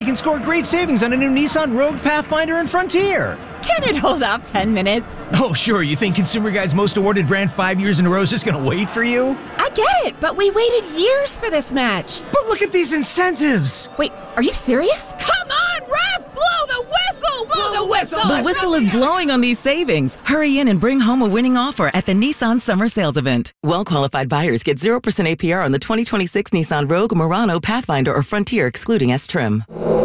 can score great savings on a new Nissan Rogue, Pathfinder, and Frontier. Can it hold up 10 minutes? Oh, sure. You think Consumer Guide's most awarded brand 5 years in a row is just going to wait for you? I get it, but we waited years for this match. But look at these incentives. Wait, are you serious? Come on, ref! Blow the whistle! Blow the whistle! The whistle is blowing on these savings. Hurry in and bring home a winning offer at the Nissan Summer Sales Event. Well-qualified buyers get 0% APR on the 2026 Nissan Rogue, Murano, Pathfinder, or Frontier, excluding S-Trim.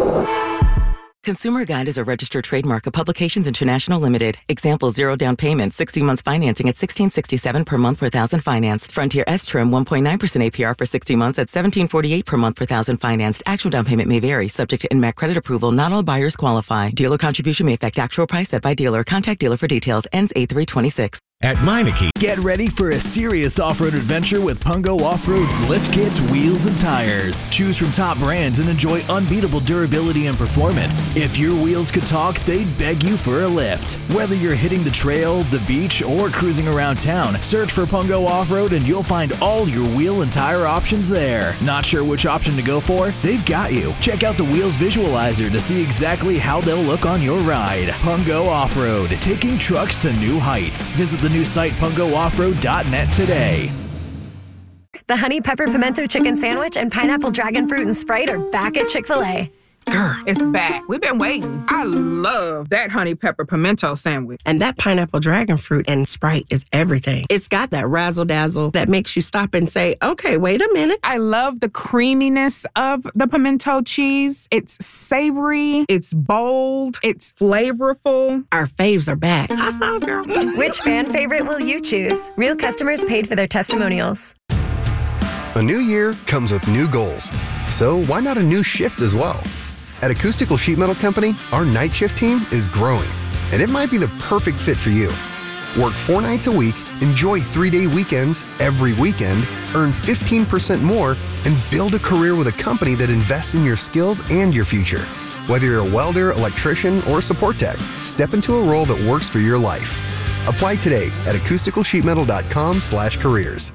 Consumer Guide is a registered trademark of Publications International Limited. Example, 0 down payment, 60 months financing at $1,667 per month per thousand financed. Frontier S-Trim, 1.9% APR for 60 months at $1,748 per month per thousand financed. Actual down payment may vary, subject to INMAC credit approval. Not all buyers qualify. Dealer contribution may affect actual price set by dealer. Contact dealer for details. Ends 8/3/26. At Meineke, get ready for a serious off-road adventure with Pungo Off-Road's lift kits, wheels, and tires. Choose from top brands and enjoy unbeatable durability and performance. If your wheels could talk, they'd beg you for a lift. Whether you're hitting the trail, the beach, or cruising around town, search for Pungo Off-Road and you'll find all your wheel and tire options there. Not sure which option to go for? They've got you. Check out the Wheels Visualizer to see exactly how they'll look on your ride. Pungo Off-Road, taking trucks to new heights. Visit the new site pungooffroad.net today. The Honey Pepper Pimento Chicken Sandwich and Pineapple Dragon Fruit and Sprite are back at Chick-fil-A. Girl, it's back. We've been waiting. I love that honey pepper pimento sandwich. And that pineapple dragon fruit and Sprite is everything. It's got that razzle-dazzle that makes you stop and say, okay, wait a minute. I love the creaminess of the pimento cheese. It's savory, it's bold, it's flavorful. Our faves are back. I saw, girl. Which fan favorite will you choose? Real customers paid for their testimonials. A new year comes with new goals. So why not a new shift as well? At Acoustical Sheet Metal Company, our night shift team is growing, and it might be the perfect fit for you. Work 4 nights a week, enjoy 3-day weekends every weekend, earn 15% more, and build a career with a company that invests in your skills and your future. Whether you're a welder, electrician, or support tech, step into a role that works for your life. Apply today at acousticalsheetmetal.com/careers.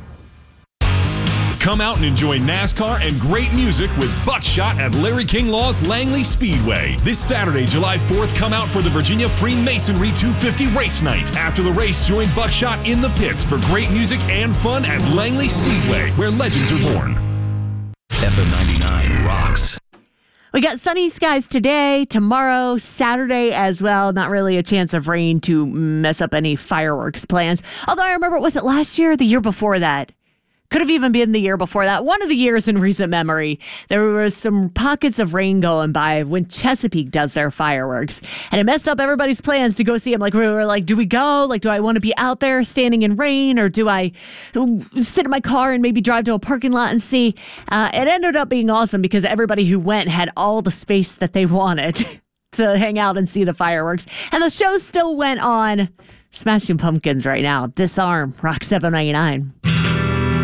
Come out and enjoy NASCAR and great music with Buckshot at Larry King Law's Langley Speedway. This Saturday, July 4th, come out for the Virginia Freemasonry 250 Race Night. After the race, join Buckshot in the pits for great music and fun at Langley Speedway, where legends are born. FM 99 rocks. We got sunny skies today, tomorrow, Saturday as well. Not really a chance of rain to mess up any fireworks plans. Although I remember, was it last year or the year before that? Could have even been the year before that. One of the years in recent memory, there was some pockets of rain going by when Chesapeake does their fireworks. And it messed up everybody's plans to go see them. Like, we were like, do we go? Like, do I want to be out there standing in rain? Or do I sit in my car and maybe drive to a parking lot and see? It ended up being awesome because everybody who went had all the space that they wanted to hang out and see the fireworks. And the show still went on. Smashing Pumpkins right now. Disarm, Rock 799.